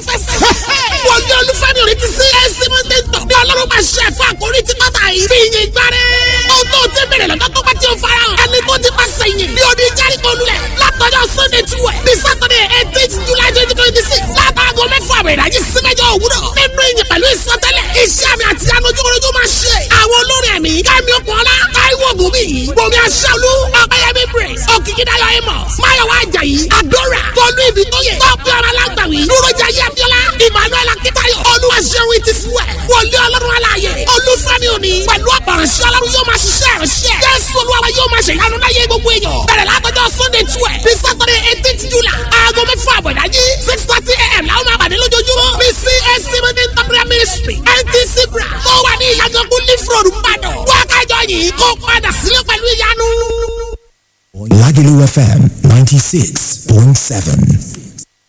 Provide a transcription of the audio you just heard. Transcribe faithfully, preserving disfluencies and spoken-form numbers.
prọfẹsì. wọ́n yọ olúfẹ́mi orí ti sí ẹ̀sìn mọ́tẹ́tọ̀. ní ọlọ́run máa ṣe ẹ̀fọ́ àkórí tí kọ́ta yìí. fi yin gbáre. ohun tó ti bẹ̀rẹ̀ lọ́jọ́ tó bá ti ń fara hàn. ẹni tó ti bá sẹ́yìn. ní odi Jẹ́ríkò lulẹ̀. látọjọ́ Sunday twelve. ní Saturday eighteenth July twenty twenty six. látàgọ́ mẹ́fà àbẹ̀ ìdájí sí mẹ́jọ òwúrọ̀. nínú ìyìn pẹ̀lú ìsọtẹ́lẹ̀. iṣẹ́ àmì àti anujúkúrújú máa ṣe. àwọn olórin ẹ̀mí Kẹ́mi Okùnọlá, Táíwò Gòmí, Bùnmi Aṣáolú, Ọ̀pẹ́yẹmí Praise, Òkìkídáyọ̀ Amos, Máyọ̀wá Àjàyí, Àdóra, Tolú Ìbítóyè, Tọ́pẹ́ Ọlágbàwí, Dúrójayé Abíọ́lá, Emmanuel Akíntayọ̀, Olúwaṣẹ́wìn ti fúwẹ̀, Wòlíì Ọlọ́run aláàyè, Olúfẹ́mi Òní, pẹ̀lú ọ̀pọ̀ránṣẹ́ Ọlọ́run yóò máa ṣiṣẹ́ ìránṣẹ́. Jésù Olúwa yóò máa ṣe ìyanu láyé gbogbo èèyàn. Bẹ̀rẹ̀ látọjọ́ Sunday twelve ní Saturday eighteenth July, aago mẹ́fà àbọ̀ ìdájí six thirty a.m. làwọn máa pàdé lójoojúmọ́ ní C S C Mọ́tẹ́tọ̀ Prayer Ministry N T C Bra tó wà ní ìyàgànkú Leaf Road Ìbàdàn. Wákàjọ yìí kó padà sílé pẹ̀lú ìyanu. Lagelu F M ninety-six point seven.